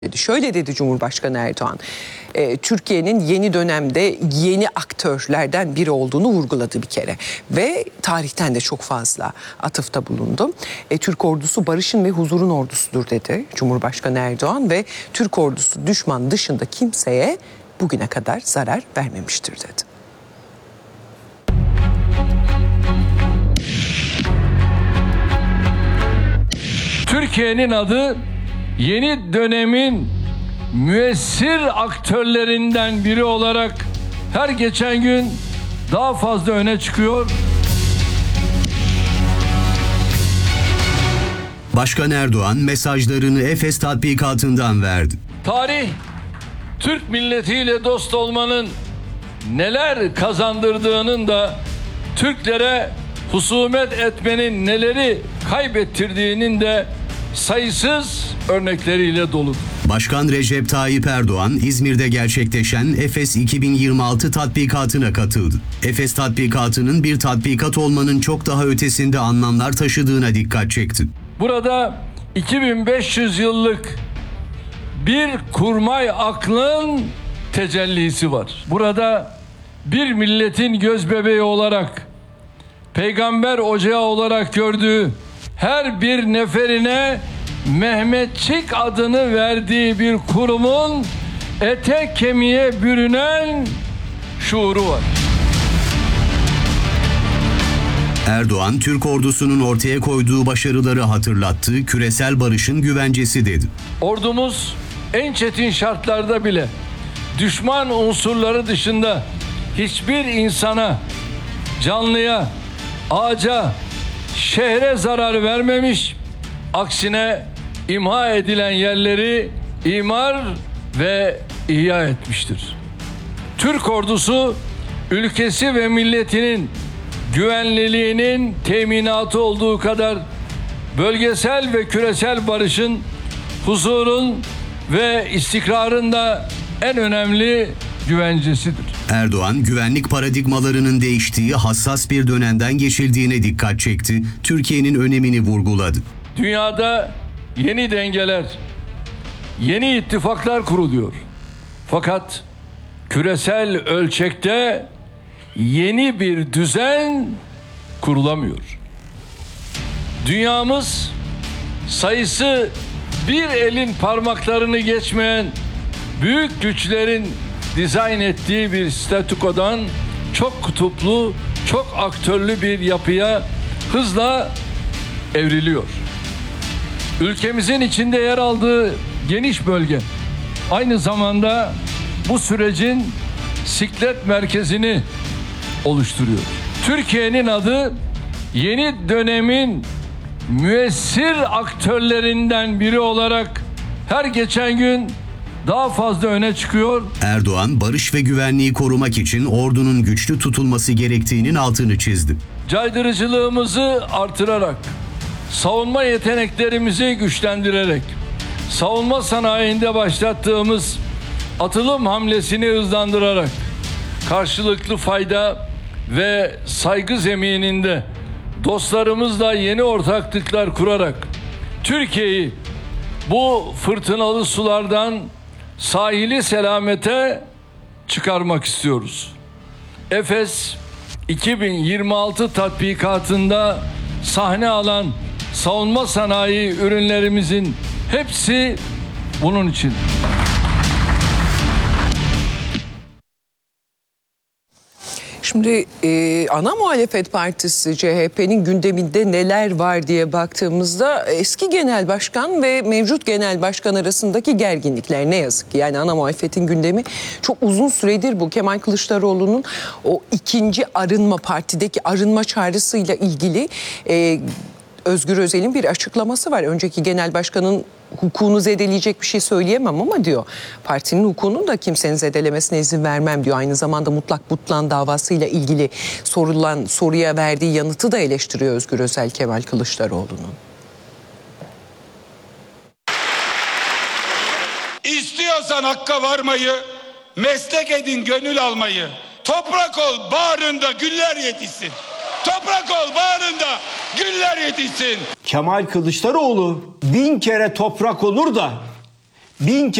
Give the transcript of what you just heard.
Şöyle dedi Cumhurbaşkanı Erdoğan, Türkiye'nin yeni dönemde yeni aktörlerden biri olduğunu vurguladı bir kere. Ve tarihten de çok fazla atıfta bulundu. Türk ordusu barışın ve huzurun ordusudur dedi Cumhurbaşkanı Erdoğan ve Türk ordusu düşman dışında kimseye bugüne kadar zarar vermemiştir dedi. Türkiye'nin adı yeni dönemin müessir aktörlerinden biri olarak her geçen gün daha fazla öne çıkıyor. Başkan Erdoğan mesajlarını Efes tatbikatından verdi. Tarih, Türk milletiyle dost olmanın neler kazandırdığının da Türklere husumet etmenin neleri kaybettirdiğinin de sayısız örnekleriyle dolu. Başkan Recep Tayyip Erdoğan İzmir'de gerçekleşen Efes 2026 tatbikatına katıldı. Efes tatbikatının bir tatbikat olmanın çok daha ötesinde anlamlar taşıdığına dikkat çekti. Burada 2500 yıllık bir kurmay aklın tecellisi var. Burada bir milletin gözbebeği olarak, peygamber ocağı olarak gördüğü her bir neferine Mehmetçik adını verdiği bir kurumun ete kemiğe bürünen şuuru var. Erdoğan, Türk ordusunun ortaya koyduğu başarıları hatırlattı, küresel barışın güvencesi dedi. Ordumuz en çetin şartlarda bile düşman unsurları dışında hiçbir insana, canlıya, ağaca, şehre zarar vermemiş, aksine imha edilen yerleri imar ve ihya etmiştir. Türk ordusu ülkesi ve milletinin güvenliliğinin teminatı olduğu kadar bölgesel ve küresel barışın, huzurun ve istikrarın da en önemli güvencesidir. Erdoğan, güvenlik paradigmalarının değiştiği hassas bir dönemden geçildiğine dikkat çekti, Türkiye'nin önemini vurguladı. Dünyada yeni dengeler, yeni ittifaklar kuruluyor. Fakat küresel ölçekte yeni bir düzen kurulamıyor. Dünyamız sayısı bir elin parmaklarını geçmeyen büyük güçlerin dizayn ettiği bir statükodan çok kutuplu, çok aktörlü bir yapıya hızla evriliyor. Ülkemizin içinde yer aldığı geniş bölge aynı zamanda bu sürecin siklet merkezini oluşturuyor. Türkiye'nin adı yeni dönemin müessir aktörlerinden biri olarak her geçen gün daha fazla öne çıkıyor. Erdoğan, barış ve güvenliği korumak için ordunun güçlü tutulması gerektiğinin altını çizdi. Caydırıcılığımızı artırarak, savunma yeteneklerimizi güçlendirerek, savunma sanayinde başlattığımız atılım hamlesini hızlandırarak, karşılıklı fayda ve saygı zemininde dostlarımızla yeni ortaklıklar kurarak Türkiye'yi bu fırtınalı sulardan sahili selamete çıkarmak istiyoruz. Efes 2026 tatbikatında sahne alan savunma sanayi ürünlerimizin hepsi bunun için. Şimdi ana muhalefet partisi CHP'nin gündeminde neler var diye baktığımızda eski genel başkan ve mevcut genel başkan arasındaki gerginlikler ne yazık ki. Yani ana muhalefetin gündemi çok uzun süredir bu. Kemal Kılıçdaroğlu'nun o ikinci arınma, partideki arınma çağrısıyla ilgili Özgür Özel'in bir açıklaması var. Önceki genel başkanın hukukunu zedeleyecek bir şey söyleyemem ama diyor, partinin hukukunu da kimsenin zedelemesine izin vermem diyor. Aynı zamanda mutlak butlan davasıyla ilgili sorulan soruya verdiği yanıtı da eleştiriyor Özgür Özel Kemal Kılıçdaroğlu'nun. İstiyorsan hakka varmayı, meslek edin gönül almayı. Toprak ol bağrında güller yetişsin. Toprak ol bağrında güller yetişsin. Kemal Kılıçdaroğlu 1000 kere toprak olur da 1000